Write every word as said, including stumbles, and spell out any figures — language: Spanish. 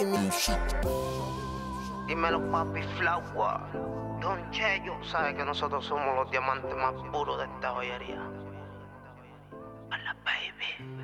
Dímelo, papi Flower. Don Cheyo sabe que nosotros somos los diamantes más puros de esta joyería. A la baby.